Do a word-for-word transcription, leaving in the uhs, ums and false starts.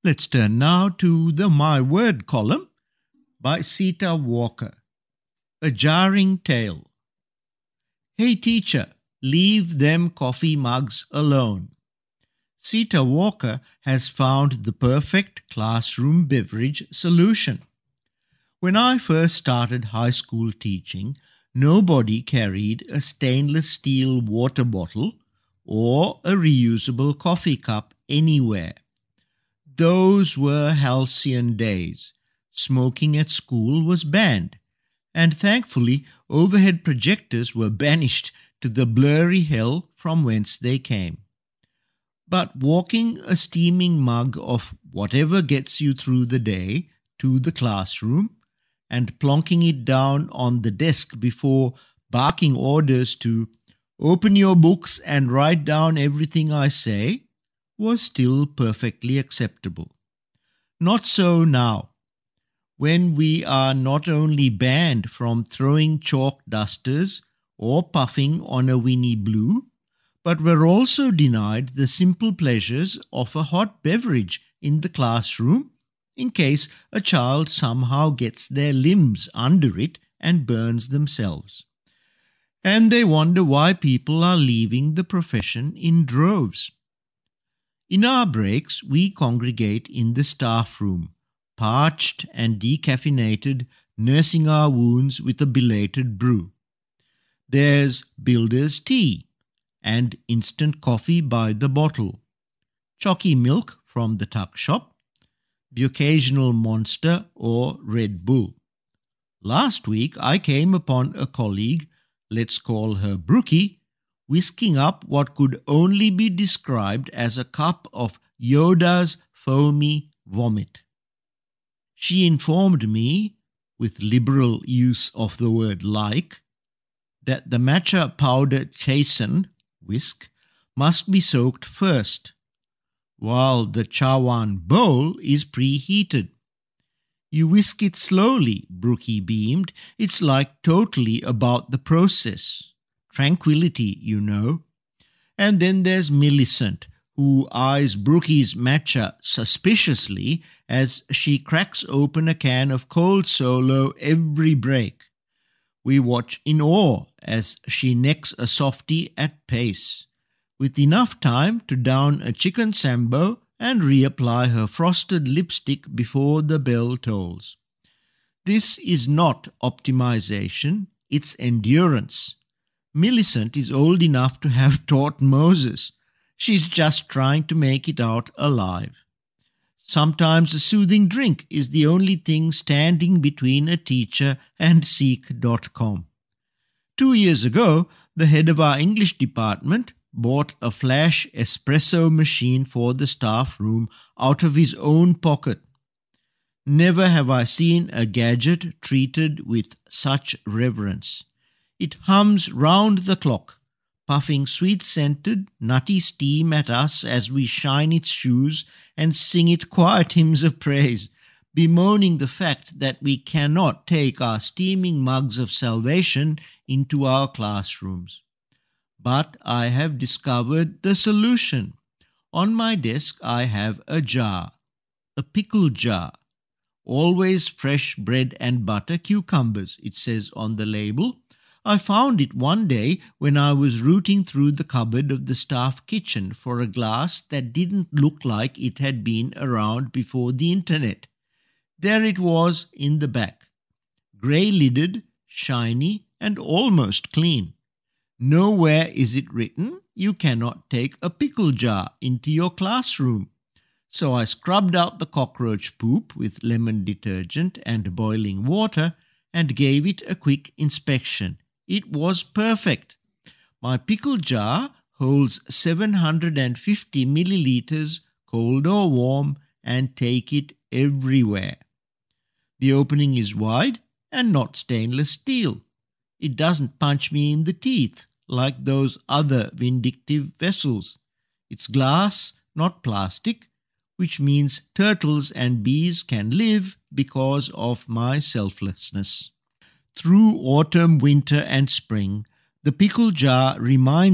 Let's turn now to the My Word column by Sita Walker. A Jarring Tale. Hey teacher, leave them coffee mugs alone. Sita Walker has found the perfect classroom beverage solution. When I first started high school teaching, nobody carried a stainless steel water bottle or a reusable coffee cup anywhere. Those were halcyon days. Smoking at school was banned, and thankfully overhead projectors were banished to the blurry hell from whence they came. But walking a steaming mug of whatever gets you through the day to the classroom and plonking it down on the desk before barking orders to open your books and write down everything I say was still perfectly acceptable. Not so now, when we are not only banned from throwing chalk dusters or puffing on a Winnie Blue, but we're also denied the simple pleasures of a hot beverage in the classroom in case a child somehow gets their limbs under it and burns themselves. And they wonder why people are leaving the profession in droves. In our breaks, we congregate in the staff room, parched and decaffeinated, nursing our wounds with a belated brew. There's builder's tea and instant coffee by the bottle, chalky milk from the tuck shop, the occasional Monster or Red Bull. Last week I came upon a colleague, let's call her Brookie, whisking up what could only be described as a cup of Yoda's foamy vomit. She informed me, with liberal use of the word like, that the matcha powder chasen, whisk, must be soaked first, while the chawan bowl is preheated. You whisk it slowly, Brookie beamed. It's like totally about the process. Tranquility, you know. And then there's Millicent, who eyes Brookie's matcha suspiciously as she cracks open a can of cold Solo every break. We watch in awe as she necks a softie at pace, with enough time to down a chicken sambo and reapply her frosted lipstick before the bell tolls. This is not optimization, it's endurance. Millicent is old enough to have taught Moses. She's just trying to make it out alive. Sometimes a soothing drink is the only thing standing between a teacher and Seek dot com. Two years ago, the head of our English department bought a flash espresso machine for the staff room out of his own pocket. Never have I seen a gadget treated with such reverence. It hums round the clock, puffing sweet-scented, nutty steam at us as we shine its shoes and sing it quiet hymns of praise, bemoaning the fact that we cannot take our steaming mugs of salvation into our classrooms. But I have discovered the solution. On my desk I have a jar, a pickle jar. Always fresh bread and butter cucumbers, it says on the label. I found it one day when I was rooting through the cupboard of the staff kitchen for a glass that didn't look like it had been around before the internet. There it was in the back, grey-lidded, shiny, and almost clean. Nowhere is it written you cannot take a pickle jar into your classroom. So I scrubbed out the cockroach poop with lemon detergent and boiling water and gave it a quick inspection. It was perfect. My pickle jar holds seven hundred fifty milliliters, cold or warm, and take it everywhere. The opening is wide and not stainless steel. It doesn't punch me in the teeth like those other vindictive vessels. It's glass, not plastic, which means turtles and bees can live because of my selflessness. Through autumn, winter, and spring, the pickle jar reminds